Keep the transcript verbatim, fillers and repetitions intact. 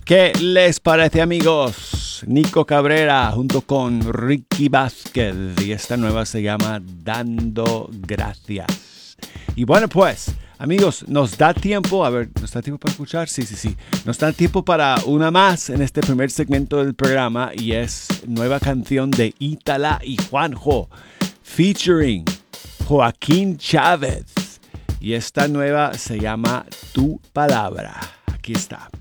¿Qué les parece, amigos? Nico Cabrera junto con Ricky Vázquez y esta nueva se llama Dando Gracias. Y bueno, pues, amigos, nos da tiempo, a ver, ¿nos da tiempo para escuchar? Sí, sí, sí. Nos da tiempo para una más en este primer segmento del programa y es nueva canción de Ítala y Juanjo, featuring Joaquín Chávez. Y esta nueva se llama Tu Palabra. Aquí está.